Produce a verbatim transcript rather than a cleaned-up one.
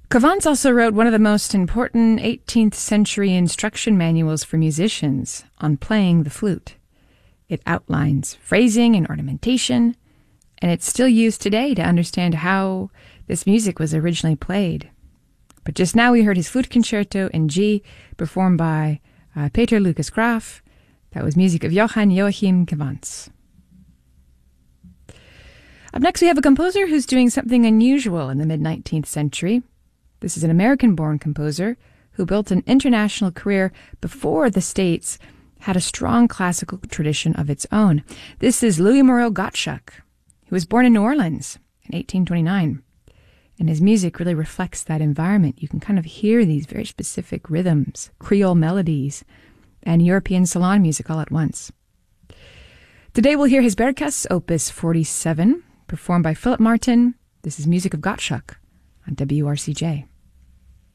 Covance also wrote one of the most important eighteenth century instruction manuals for musicians on playing the flute. It outlines phrasing and ornamentation, and it's still used today to understand how this music was originally played. But just now we heard his flute concerto in G, performed by uh, Peter Lucas Graf. That was music of Johann Joachim Covance. Up next we have a composer who's doing something unusual in the mid-nineteenth century. This is an American-born composer who built an international career before the States had a strong classical tradition of its own. This is Louis Moreau Gottschalk, who was born in New Orleans in eighteen twenty-nine. And his music really reflects that environment. You can kind of hear these very specific rhythms, Creole melodies, and European salon music all at once. Today we'll hear his Bergkäse, Opus forty-seven, performed by Philip Martin. This is music of Gottschalk on W R C J.